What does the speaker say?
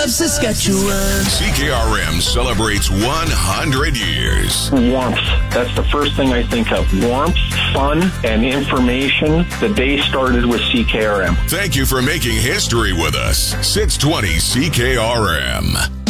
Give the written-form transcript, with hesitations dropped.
of Saskatchewan. CKRM celebrates 100 years. Warmth. That's the first thing I think of. Warmth, fun, and information. The day started with CKRM. Thank you for making history with us. 620 CKRM.